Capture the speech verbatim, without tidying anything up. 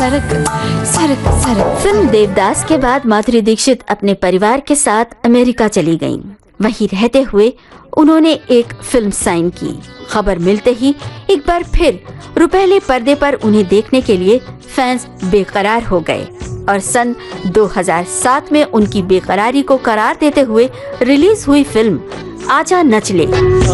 सरक सरक सरक। फिल्म देवदास के बाद माधुरी दीक्षित अपने परिवार के साथ अमेरिका चली गईं। वहीं रहते हुए उन्होंने एक फिल्म साइन की। खबर मिलते ही एक बार फिर रुपहले पर्दे पर उन्हें देखने के लिए फैंस बेकरार हो गए और सन दो हज़ार सात में उनकी बेकरारी को करार देते हुए रिलीज हुई फिल्म आजा नच ले।